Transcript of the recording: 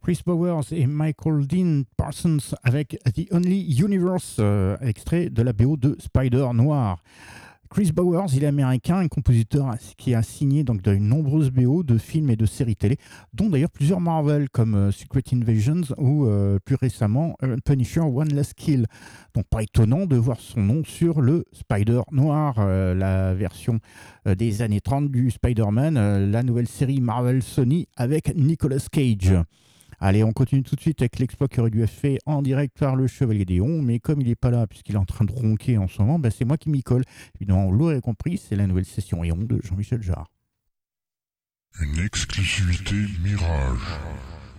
Chris Bowers et Michael Dean Parsons avec The Only Universe, extrait de la BO de Spider Noir. Chris Bowers, il est américain, un compositeur qui a signé donc de nombreuses BO de films et de séries télé, dont d'ailleurs plusieurs Marvel comme Secret Invasions ou plus récemment Punisher One Last Kill. Donc pas étonnant de voir son nom sur le Spider Noir, la version des années 30 du Spider-Man, la nouvelle série Marvel Sony avec Nicolas Cage. Allez, on continue tout de suite avec l'exploit qui aurait dû être fait en direct par le Chevalier d'Éon, mais comme il n'est pas là, puisqu'il est en train de ronquer en ce moment, ben c'est moi qui m'y colle. Évidemment, vous l'aurez compris, c'est la nouvelle session Éon de Jean-Michel Jarre. Une exclusivité Mirage.